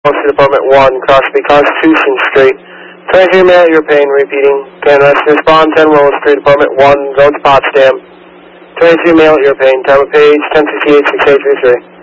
Street Apartment 1, Crosby, Constitution Street. 23 male at your pain, repeating. Can respond 10 Willow Street, Apartment 1, Village Potsdam. 23 male at your pain, time of page 1058-6833.